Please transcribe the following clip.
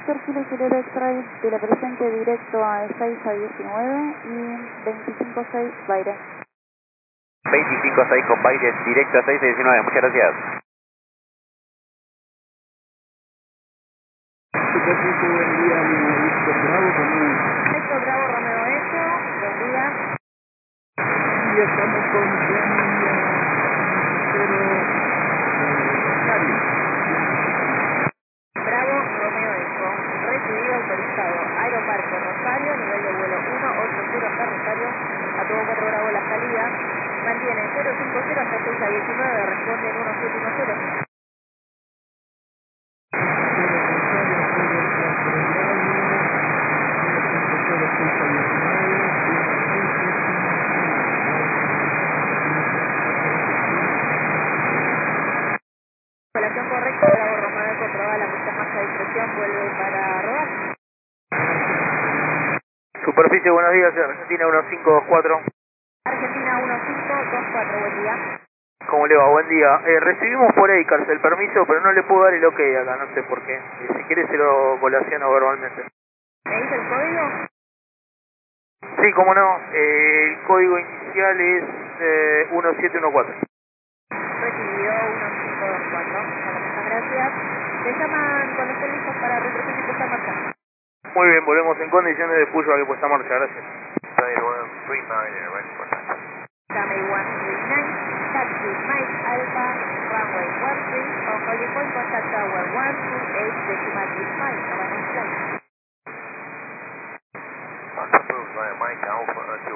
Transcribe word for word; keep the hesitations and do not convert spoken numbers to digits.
Perfil Kilo Extrail, telepresente directo a seis a diecinueve y veinticinco seis Baire. veinticinco seis con Baire, directo a seis a diecinueve, muchas gracias. Superficie, buen día, Víctor Bravo, ¿cómo es? Víctor Bravo, Romeo Eco, buen día. Y estamos con Juan Cero Rosario. Bravo, Romeo Eco, recibido, autorizado, Aeroparque Rosario, nivel de vuelo uno ocho cero hasta Rosario, a todo cuatro Bravo la salida, mantiene cero cinco cero hasta seis a diecinueve, responde en uno siete uno cero. Relación correcta, Bravo Romeo Eco, proba la pista más a discreción, vuelve para rodar. Superficie, buenos días, Argentina uno cinco dos cuatro. Argentina uno cinco dos cuatro, buen día. ¿Cómo le va? Buen día. Eh, recibimos por ACARS el permiso, pero no le puedo dar el ok acá, no sé por qué. Eh, si quiere se lo colaciono verbalmente. ¿Me dice el código? Sí, cómo no. Eh, el código inicial es eh, uno siete uno cuatro. Recibido uno cinco dos cuatro. Bueno, muchas gracias. Le llaman cuando estén listos para retroceder y puesta en marcha. Muy bien, volvemos en condiciones de puyo a que puesta en marcha, gracias. Dame one three nine, taxi Mike Alpha, runway one three, on holding point contact tower one two eight decimal five, Havana Flight.